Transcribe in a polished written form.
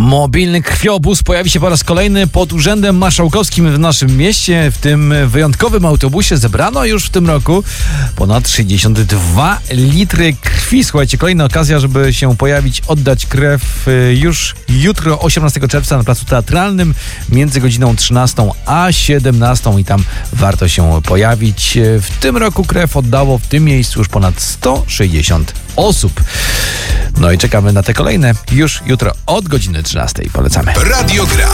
Mobilny krwiobóz pojawi się po raz kolejny pod Urzędem Marszałkowskim w naszym mieście. W tym wyjątkowym autobusie zebrano już w tym roku ponad 62 litry krwi. Słuchajcie, kolejna okazja, żeby się pojawić, oddać krew już jutro, 18 czerwca na Placu Teatralnym między godziną 13 a 17 i tam warto się pojawić. W tym roku krew oddało w tym miejscu już ponad 160 osób. No i czekamy na te kolejne już jutro od godziny 13. Polecamy. Radio Gra.